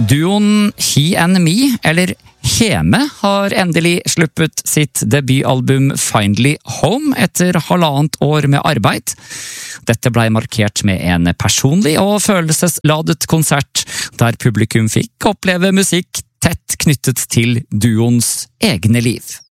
Duoen He and Me, eller Heme, har endelig sluppet sitt debutalbum Finally Home etter 1,5 år med arbeid. Dette ble markert med en personlig og følelsesladet konsert, der publikum fikk oppleve musikk tett knyttet til duoens egne liv.